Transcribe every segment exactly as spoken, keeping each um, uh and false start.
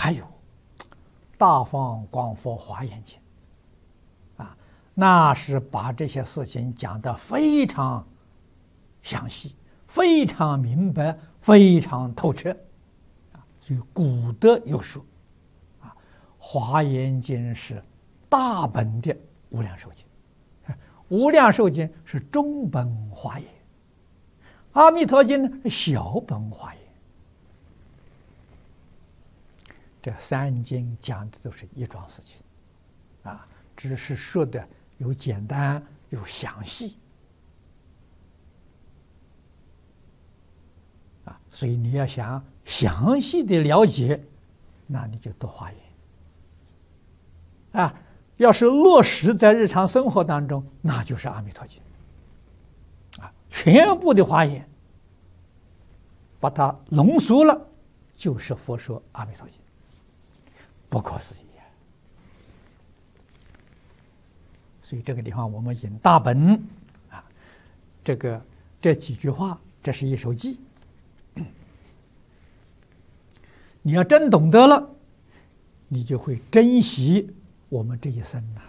还有《大放光佛华严经》啊，那是把这些事情讲得非常详细、非常明白、非常透彻啊。所以古德有说啊，《华严经》是大本的《无量寿经》，《无量寿经》是中本华严，《阿弥陀经》呢是小本华严。这三经讲的都是一桩事情，啊，只是说的有简单有详细，啊，所以你要想详细的了解，那你就读华严，啊，要是落实在日常生活当中，那就是阿弥陀经，啊，全部的华严，把它浓缩了，就是佛说阿弥陀经。不可思议啊！所以这个地方我们引大本啊，这个这几句话，这是一首偈。你要真懂得了，你就会珍惜我们这一生呐！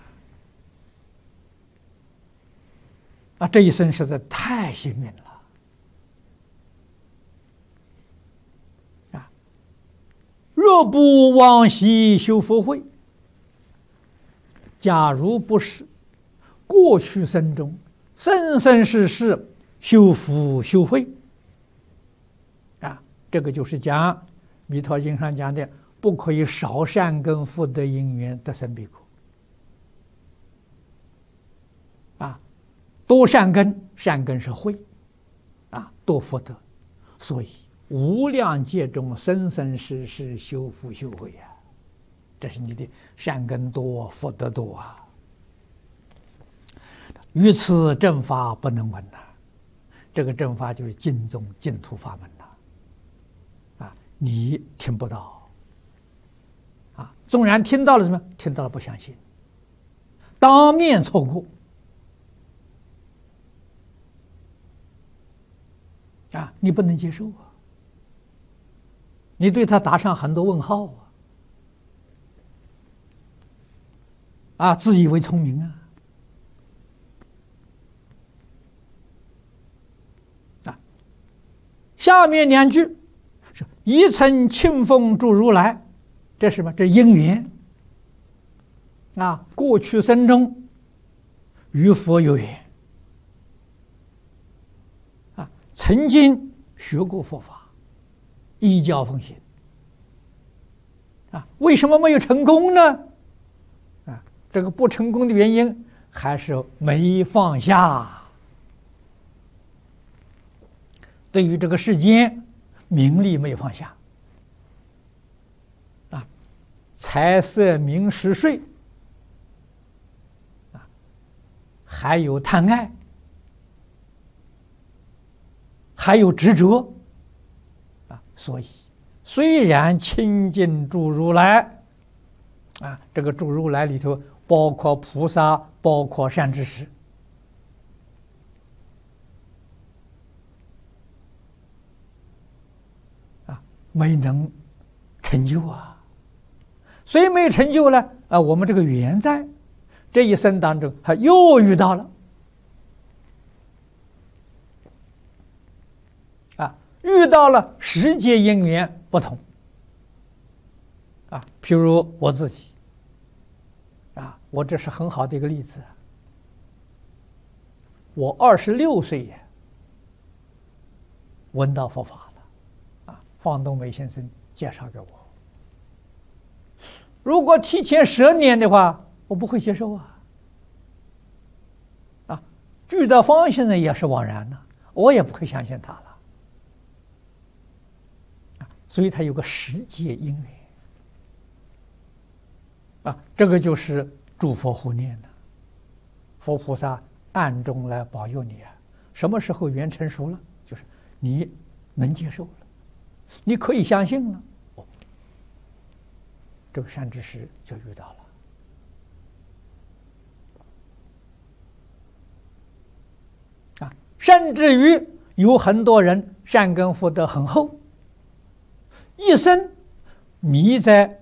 啊，这一生实在太幸运了。若不往昔修福慧，假如不是过去生中生生世世修福修慧啊，这个就是讲《弥陀经》上讲的，不可以少善根福德因缘得生彼国啊，多善根，善根是慧啊，多福德，所以无量劫中生生世世修福修慧啊，这是你的善根多福德多啊。于此正法不能闻呐，这个正法就是净宗净土法门呐，啊，你听不到啊，纵然听到了什么，听到了不相信，当面错过啊，你不能接受啊。你对他打上很多问号啊！啊，自以为聪明啊！啊，下面两句是“一乘清风住如来”，这是什么？这因缘啊！过去生中与佛有缘啊，曾经学过佛法。依教奉行啊，为什么没有成功呢？啊，这个不成功的原因还是没放下。对于这个世间名利没有放下啊，财色名食睡啊，还有贪爱，还有执着。所以，虽然亲近诸如来，啊，这个诸如来里头包括菩萨，包括善知识，啊，没能成就啊。虽没成就呢，啊，我们这个缘在这一生当中，还又遇到了。遇到了时节因缘不同啊，譬如我自己啊，我这是很好的一个例子。我二十六岁闻到佛法了啊，方东梅先生介绍给我。如果提前十年的话，我不会接受啊。啊，具德芳先生也是枉然呢，我也不会相信他了。所以它有个时节因缘啊，这个就是诸佛护念的，佛菩萨暗中来保佑你啊。什么时候缘成熟了，就是你能接受了，你可以相信了，哦，这个善知识就遇到了啊。甚至于有很多人善根福德很厚，一生迷在